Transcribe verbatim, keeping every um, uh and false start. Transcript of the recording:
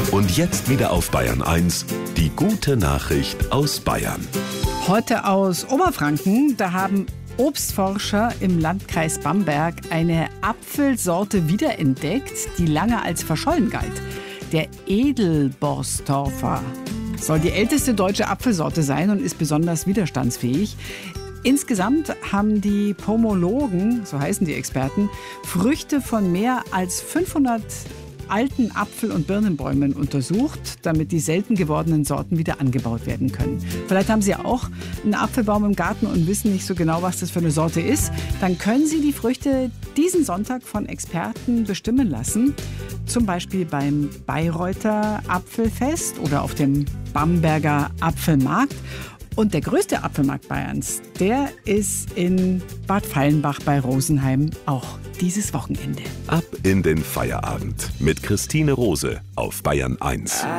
Und jetzt wieder auf Bayern eins, die gute Nachricht aus Bayern. Heute aus Oberfranken, da haben Obstforscher im Landkreis Bamberg eine Apfelsorte wiederentdeckt, die lange als verschollen galt. Der Edelborstorfer soll die älteste deutsche Apfelsorte sein und ist besonders widerstandsfähig. Insgesamt haben die Pomologen, so heißen die Experten, Früchte von mehr als fünfhundert alten Apfel- und Birnenbäumen untersucht, damit die selten gewordenen Sorten wieder angebaut werden können. Vielleicht haben Sie auch einen Apfelbaum im Garten und wissen nicht so genau, was das für eine Sorte ist. Dann können Sie die Früchte diesen Sonntag von Experten bestimmen lassen. Zum Beispiel beim Bayreuther Apfelfest oder auf dem Bamberger Apfelmarkt. Und der größte Apfelmarkt Bayerns, der ist in Bad Fallenbach bei Rosenheim, auch dieses Wochenende. Ab in den Feierabend mit Christine Rose auf Bayern eins.